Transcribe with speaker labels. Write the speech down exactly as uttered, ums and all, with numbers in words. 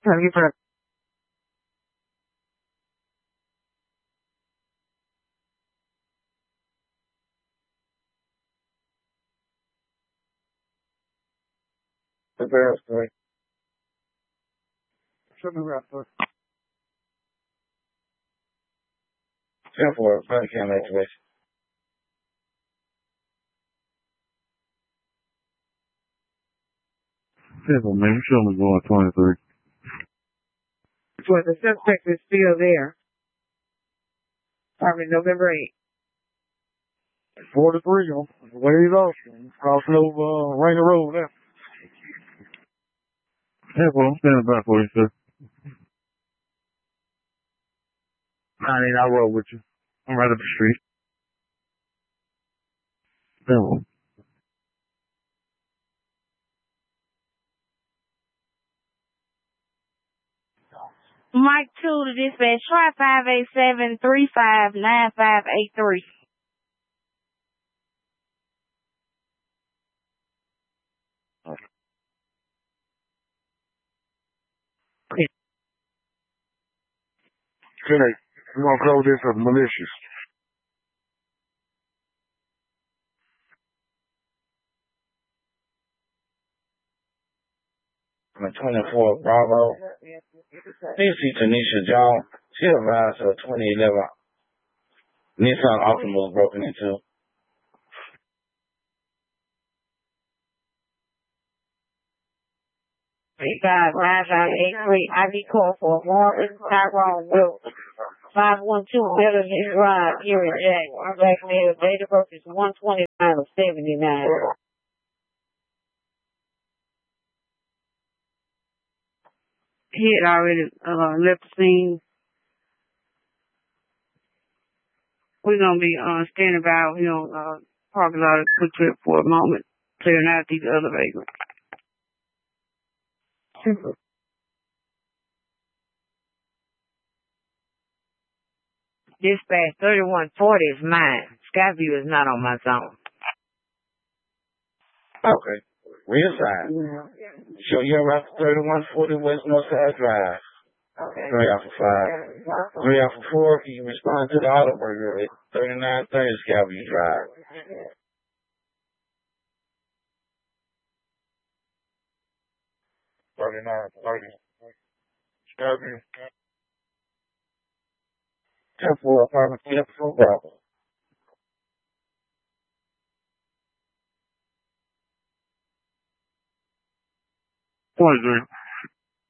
Speaker 1: Trying to get for the barrel story. Show me where for. ten four, body cam activation.
Speaker 2: Simple, man. You show me going twenty-three.
Speaker 1: Well, the suspect is still there. Probably November eighth.
Speaker 2: forty-three, on the way he's off. Crossing over uh, Rainy Road there. Simple, I'm standing by for you, sir. I mean, I'll roll with you. I'm right up the street. Simple.
Speaker 3: Mike two to dispatch, try five eight seven, three five nine five eight three.
Speaker 2: Kenny, we're going to close this as malicious.
Speaker 1: twenty-four, Bravo. P C Tanisha Jones. She arrives at twenty eleven. Nissan Altima was broken into.
Speaker 3: Eight five nine five eight three. I be called for Marvin Tyrone Will. Five one two Better Drive here in Jaguar. Black male. Date of birth is one twenty nine of seventy nine. He had already uh, left the scene. We're gonna be uh, standing by, you know, uh, parking lot of Quick Trip for a moment, clearing out these other vehicles. Dispatch thirty-one forty is mine. Skyview is not on my zone.
Speaker 1: Okay. Real side.
Speaker 3: Yeah.
Speaker 1: Show you around thirty-one forty West Northside Drive.
Speaker 3: Okay.
Speaker 1: Three off of five. Three off of four. Can you respond to the auto burger at thirty-nine thirty Skyview Drive?
Speaker 2: thirty-nine thirty. Skyview.
Speaker 1: ten four apartment, ten four Bravo.
Speaker 2: twenty-three.